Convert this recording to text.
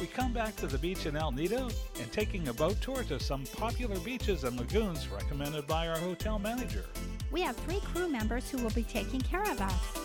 We come back to the beach in El Nido and taking a boat tour to some popular beaches and lagoons recommended by our hotel manager. We have 3 crew members who will be taking care of us.